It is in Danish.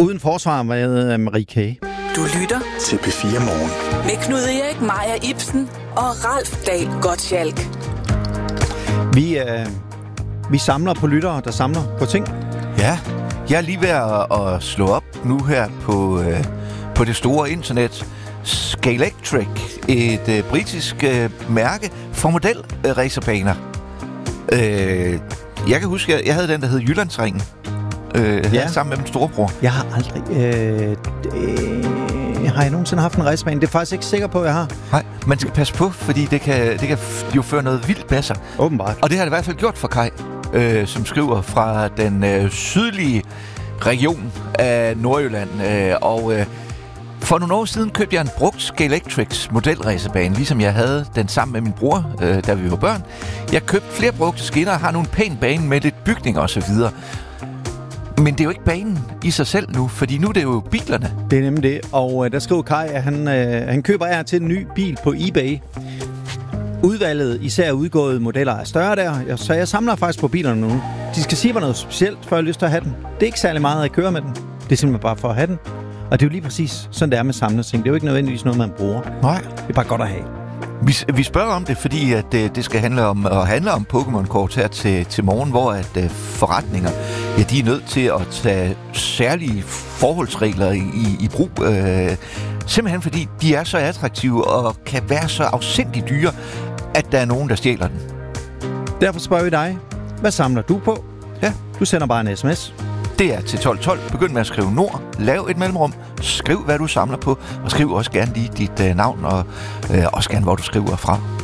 Uden forsvar med Marie K. Du lytter til P4 Morgen. Med Knud Erik, Maja Ibsen og Ralf Dahl Gottschalk. Vi samler på lyttere, der samler på ting. Ja, jeg er lige ved at slå op nu her på det store internet. Scalextric, et britisk mærke for modelracerbaner. Jeg kan huske, jeg havde den, der hed Jyllandsringen. Sammen med min storebror. Jeg har aldrig... har jeg nogensinde haft en racerbane? Det er faktisk ikke sikker på, at jeg har. Nej, man skal passe på, fordi det kan jo føre noget vildt med sig. Åbenbart. Og det har det i hvert fald gjort for Kai, som skriver fra den sydlige region af Nordjylland. For nogle år siden købte jeg en brugt Scalextrics modelracerbane, ligesom jeg havde den sammen med min bror, da vi var børn. Jeg købte flere brugte skinner og har nu en pæn bane med lidt bygning og så videre. Men det er jo ikke banen i sig selv nu, fordi nu er det jo bilerne. Det er nemlig det, og der skriver Kai, at han køber af til en ny bil på eBay. Udvalget, især udgåede modeller, er større der, så jeg samler faktisk på bilerne nu. De skal sige mig noget specielt, før jeg har lyst til at have den. Det er ikke særlig meget at køre med den. Det er simpelthen bare for at have den. Og det er jo lige præcis sådan, det er med samlerting. Det er jo ikke nødvendigvis noget, man bruger. Nej. Det er bare godt at have. Vi spørger om det, fordi at det skal handle om Pokémon-kort her til morgen, hvor at forretninger, ja, de er nødt til at tage særlige forholdsregler i brug. Simpelthen fordi de er så attraktive og kan være så afsindigt dyre, at der er nogen, der stjæler den. Derfor spørger vi dig, hvad samler du på? Ja. Du sender bare en sms. Det er til 1212. Begynd med at skrive Nord. Lav et mellemrum. Skriv, hvad du samler på. Og skriv også gerne lige dit navn, og også gerne, hvor du skriver fra.